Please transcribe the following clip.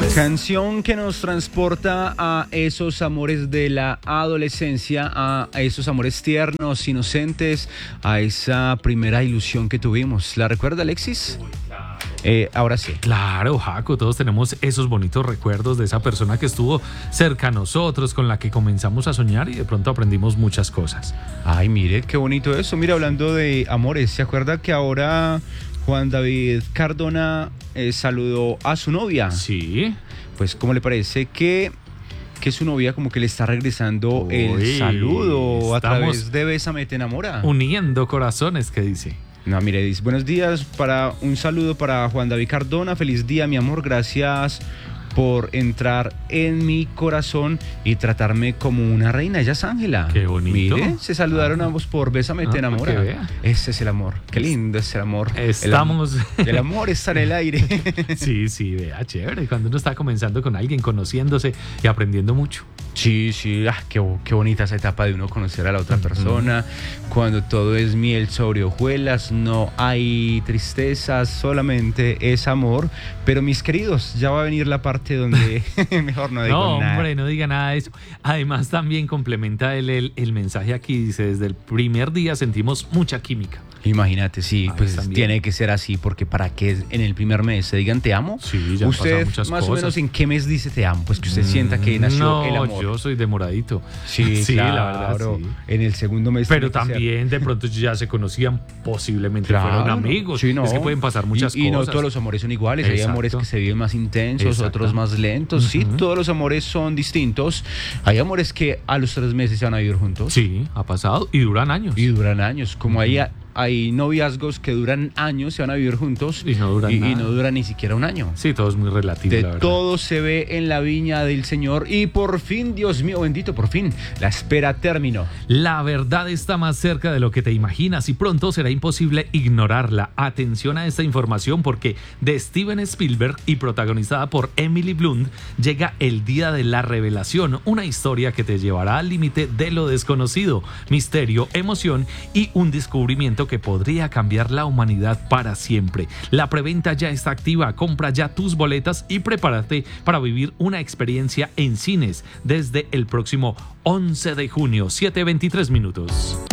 Canción que nos transporta a esos amores de la adolescencia, a esos amores tiernos, inocentes, a esa primera ilusión que tuvimos. ¿La recuerda, Alexis? Ahora sí. Claro, Jaco, todos tenemos esos bonitos recuerdos de esa persona que estuvo cerca a nosotros, con la que comenzamos a soñar y de pronto aprendimos muchas cosas. Ay, mire, qué bonito eso. Mira, hablando de amores, ¿se acuerda que ahora Juan David Cardona saludó a su novia? Sí. Pues, ¿cómo le parece que su novia como que le está regresando el saludo a través de Bésame te enamora? Uniendo corazones, ¿qué dice? No, mire, dice, buenos días, un saludo para Juan David Cardona, feliz día, mi amor, gracias por entrar en mi corazón y tratarme como una reina. Ella es Ángela. Qué bonito. Mire, se saludaron ambos por Bésame te enamora. Que vea. Ese es el amor. Qué lindo es el amor. Estamos... El amor está en el aire. Sí, vea, chévere. Cuando uno está comenzando con alguien, conociéndose y aprendiendo mucho. Sí, qué bonita esa etapa de uno conocer a la otra persona, cuando todo es miel sobre hojuelas, no hay tristeza, solamente es amor. Pero mis queridos, ya va a venir la parte donde mejor no digo nada. No, hombre, no diga nada de eso. Además, también complementa el mensaje aquí, dice, desde el primer día sentimos mucha química. Imagínate, sí, pues también. Tiene que ser así, porque para que en el primer mes se digan te amo. Sí, ya usted muchas más cosas. o menos en qué mes dice te amo, pues que usted sienta que nació el amor. Yo soy demoradito. Sí, claro, la verdad, sí. En el segundo mes. Pero también de pronto ya se conocían, posiblemente fueron amigos. Sí, no. Es que pueden pasar muchas cosas. Y no todos los amores son iguales. Exacto. Hay amores que se viven más intensos, otros más lentos. Sí, todos los amores son distintos. Hay amores que a los 3 meses se van a vivir juntos. Sí, ha pasado y duran años. Como hay noviazgos que duran años, se van a vivir juntos y no duran ni siquiera un año. Sí, todo es muy relativo. De todo se ve en la viña del Señor y por fin, Dios mío bendito, por fin, la espera terminó. La verdad está más cerca de lo que te imaginas y pronto será imposible ignorarla. Atención a esta información porque de Steven Spielberg y protagonizada por Emily Blunt llega El Día de la Revelación, una historia que te llevará al límite de lo desconocido, misterio, emoción y un descubrimiento que podría cambiar la humanidad para siempre. La preventa ya está activa, compra ya tus boletas y prepárate para vivir una experiencia en cines desde el próximo 11 de junio, 7:23 minutos.